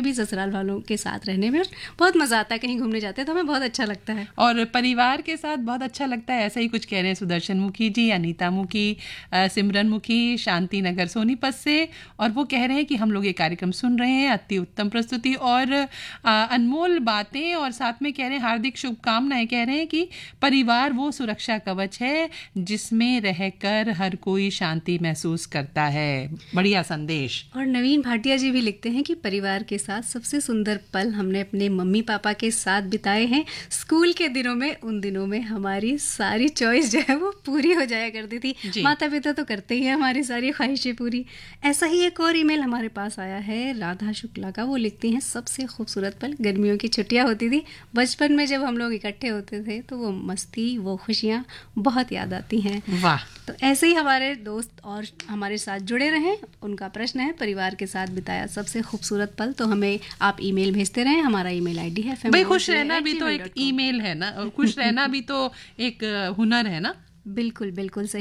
भी ससुराल वालों के साथ रहने में बहुत मज़ा आता है। कहीं घूमने जाते हैं तो हमें बहुत अच्छा लगता है और परिवार के साथ बहुत अच्छा लगता है। ऐसा ही कुछ कह रहे हैं सुदर्शन मुखी जी, अनीता मुखी, सिमरन मुखी, शांति नगर सोनीपत से। और वो कह रहे हैं कि हम लोग ये कार्यक्रम सुन रहे हैं, अति उत्तम प्रस्तुति और अनमोल बातें, और साथ में कह रहे हैं हार्दिक शुभकामनाएं। कह रहे हैं कि परिवार वो सुरक्षा कवच है जिसमें रहकर हर कोई शांति महसूस करता है। बढ़िया संदेश। और नवीन भाटिया जी भी लिखते हैं कि परिवार के साथ सबसे सुंदर पल हमने अपने मम्मी पापा के साथ बिताए हैं स्कूल के दिनों में। उन दिनों में हमारी सारी चॉइस जो है वो पूरी हो जाया करती थी। माता पिता तो करते ही हैं हमारी सारी ख्वाहिशें पूरी। ऐसा ही एक और ईमेल हमारे पास आया है राधा शुक्ला का। वो लिखती हैं सबसे खूबसूरत पल गर्मियों की छुट्टियां होती थी। बचपन में जब हम लोग इकट्ठे होते थे तो वो मस्ती, वो खुशियाँ बहुत याद आती हैं। वाह। तो ऐसे ही हमारे दोस्त और हमारे साथ जुड़े रहें। उनका प्रश्न है परिवार के साथ बिताया सबसे खूबसूरत पल, तो हमें आप ईमेल भेजते रहें। हमारा ईमेल आईडी है भाई खुश रहना भी तो एक ईमेल है ना, खुश रहना भी तो एक हुनर है ना। बिल्कुल बिल्कुल सही।